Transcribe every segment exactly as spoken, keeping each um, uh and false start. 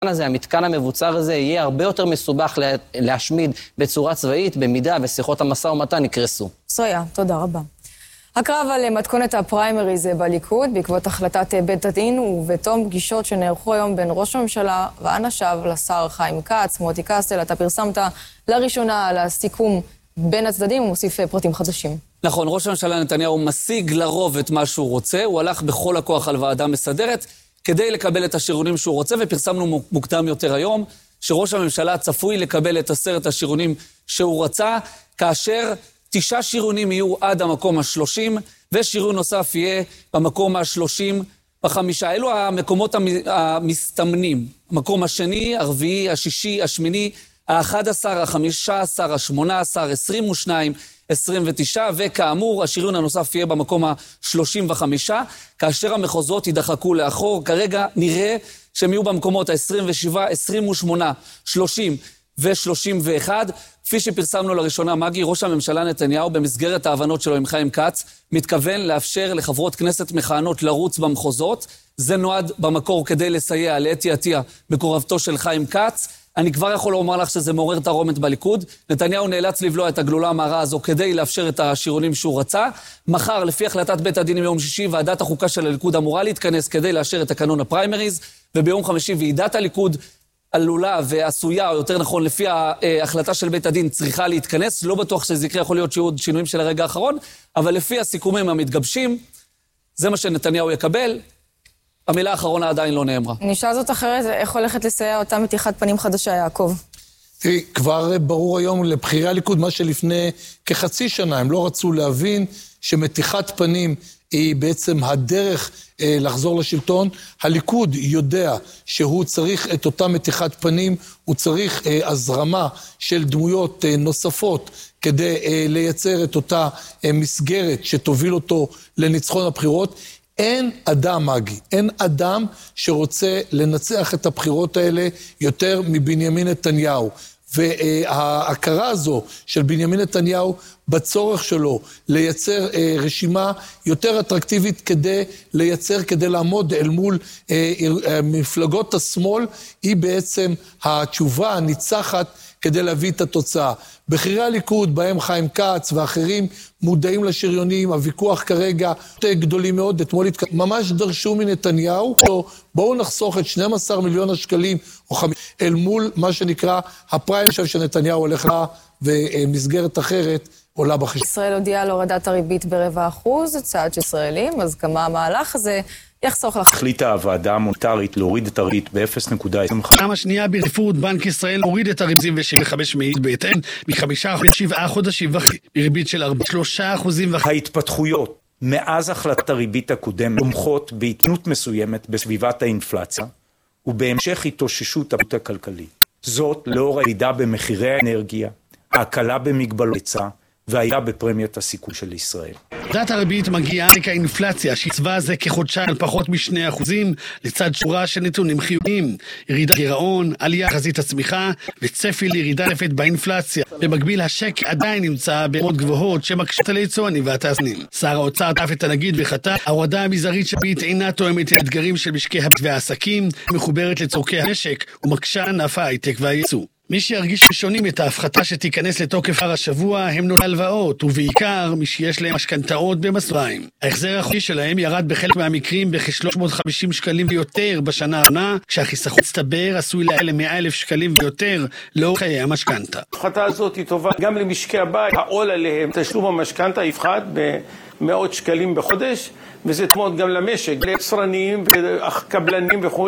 הזה, המתקן המבוצר הזה, יהיה הרבה יותר מסובך להשמיד בצורה צבאית, במידה ושיחות המשא ומתן יקרסו. סויה, תודה רבה. הקרב על מתכונת הפריימריז בליכוד, בעקבות החלטת בית הדין ובתום פגישות שנערכו היום בין ראש הממשלה ואנשיו לשר חיים כץ. מוטי קסטל, אתה פרסמת לראשונה על הסיכום בין הצדדים ומוסיף פרטים חדשים. נכון, ראש הממשלה נתניהו משיג לרוב את מה שהוא רוצה, הוא הלך בכל הכוח על ועדה מסדרת כדי לקבל את השריונים שהוא רוצה, ופרסמנו מוקדם יותר היום שראש הממשלה צפוי לקבל את עשרת השריונים שהוא רצה, כאשר תשעה שריונים יהיו עד המקום השלושים, ושריון נוסף יהיה במקום השלושים וחמישה. אלו המקומות המסתמנים. המקום השני, הרביעי, השישי, השמיני, האחד עשר, החמישה עשר, השמונה עשר, עשרים ושניים, עשרים ותשע, וכאמור, השריון הנוסף יהיה במקום ה-שלושים וחמישה, כאשר המחוזות יידחקו לאחור. כרגע נראה שהם יהיו במקומות ה-עשרים ושבע, עשרים ושמונה, שלושים ו-שלושים ואחת. כפי שפרסמנו לראשונה, מגי, ראש הממשלה נתניהו, במסגרת ההבנות שלו עם חיים כץ, מתכוון לאפשר לחברות כנסת מכהנות לרוץ במחוזות. זה נועד במקור כדי לסייע לאתי עטיה מקורבתו של חיים כץ. אני כבר יכול לומר לך שזה מעורר תרעומת בליכוד. נתניהו נאלץ לבלוע את הגלולה המרה הזו כדי לאפשר את השריונים שהוא רצה. מחר, לפי החלטת בית הדין מיום שישי, ועדת החוקה של הליכוד אמורה להתכנס כדי לאשר את תקנון הפריימריז, וביום חמישי ועידת הליכוד עלולה ועשויה, או יותר נכון, לפי ההחלטה של בית הדין, צריכה להתכנס. לא בטוח שזה יקרה, יכול להיות שיהיו עוד שינויים של הרגע האחרון, אבל לפי הסיכומים המתגבשים, זה מה שנתניהו יקבל. המילה האחרונה עדיין לא נאמרה. נשאל זאת אחרת, איך הולכת לסייע אותה מתיחת פנים חדשה, יעקב? תראי, כבר ברור היום לבחירי הליכוד, מה שלפני כחצי שנה, הם לא רצו להבין שמתיחת פנים היא בעצם הדרך אה, לחזור לשלטון. הליכוד יודע שהוא צריך את אותה מתיחת פנים, הוא צריך אה, הזרמה של דמויות אה, נוספות כדי אה, לייצר את אותה אה, מסגרת שתוביל אותו לניצחון הבחירות. אין אדם, מגי, אין אדם שרוצה לנצח את הבחירות האלה יותר מבנימין נתניהו. וההכרה הזו של בנימין נתניהו בצורך שלו לייצר רשימה יותר אטרקטיבית כדי לייצר, כדי לעמוד אל מול מפלגות השמאל, היא בעצם התשובה הניצחת כדי להביא את התוצאה. בחירי הליכוד, בהם חיים כץ ואחרים, מודעים לשריונים, הוויכוח כרגע גדולים מאוד. אתמול ממש דרשו מנתניהו, בואו נחסוך את שנים עשר מיליון השקלים, או חמש, אל מול מה שנקרא הפריים, אני חושב שנתניהו הולך לה, ומסגרת אחרת עולה בחשבון. ישראל הודיעה על הורדת הריבית ברבע אחוז, צעד של ישראלים, אז כמה המהלך הזה יחסוך לך. החליטה הוועדה המוניטרית להוריד את הריבית ב-אפס נקודה עשרים וחמש. פעם השנייה ברציפות בנק ישראל הוריד את הריבית ב-שבעים וחמש מאית בהתאם מחמישה לשבעה חודשים וחצי, בריבית של שלושה אחוזים וחצי. ההתפתחויות מאז החלטת הריבית הקודם תומכות בהתנות מסוימת בסביבת האינפלציה ובהמשך התאוששות הכלכלית. זאת לאור הירידה במחירי האנרגיה, ההקלה במגבלות היצע והירידה בפרמיית הסיכון של ישראל. הורדת הריבית מגיעה רקע האינפלציה שעיצבה זה כחודשיים על פחות משני אחוזים לצד שורה של נתונים חיוביים, ירידת גירעון, עלייה בחזית הצמיחה וצפי לירידה נוספת באינפלציה. במקביל השקל עדיין נמצא ברמות גבוהות שמקשות על היצואנים והתעשיינים. שר האוצר תקף את הנגיד וחטא, ההורדה המזערית של הריבית אינה תואמת את האתגרים של משקי הבית והעסקים, מחוברת לצורכי המשק ומקשה ענף ההייטק והייצוא. מי שירגיש ראשונים את ההפחתה שתיכנס לתוקף אחר השבוע הם נוטלי הלוואות, ובעיקר מי שיש להם משכנתאות במסליים. ההחזר החודשי שלהם ירד בחלק מהמקרים בכ-שלוש מאות וחמישים שקלים ויותר בשנה האחרונה, כשהחיסכון מצטבר עשוי להגיע ל-מאה אלף שקלים ויותר לאורך חיי המשכנתה. ההפחתה הזאת היא טובה גם למשקי הבית, העול עליהם, תשלום המשכנתה יפחת במאות שקלים בחודש, וזה תמוד גם למשק, ליצרנים וקבלנים וכו',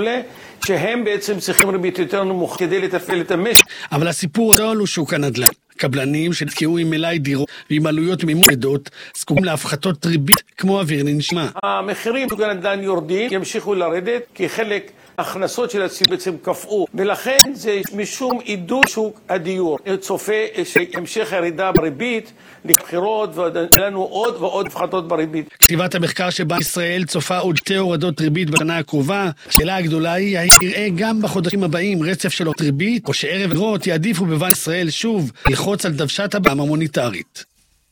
שהם בעצם צריכים ריבית יותר נמוך כדי לתפעל את המשק. אבל הסיפור הגדול הוא שוק הנדל"ן. קבלנים שנתקעו עם מלאי דירות ועם עלויות מימון גדולות זקוקים להפחתות ריבית כמו אוויר לנשימה. המחירים בשוק הנדל"ן יורדים, ימשיכו לרדת, כי חלק ההכנסות של הציבור בעצם קפאו, ולכן זה משום עידוד שוק הדיור. צופה שהמשך הירידה בריבית לבחירות ולנו עוד ועוד הפחתות בריבית. כתיבת המחקר שבנק ישראל צופה עוד שתי הורדות ריבית בשנה הקרובה. השאלה הגדולה היא, האם נראה גם בחודשים הבאים רצף של הורדות ריבית, או שערב בחירות יעדיפו בבנק ישראל שוב ללחוץ על דוושת הבנק המוניטרית.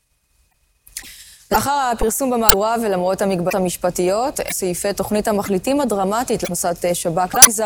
לאחר הפרסום במהדורה ולמרות המגבלות המשפטיות, סעיפי תוכנית המחליטים הדרמטית לכניסת שב"כ לעזה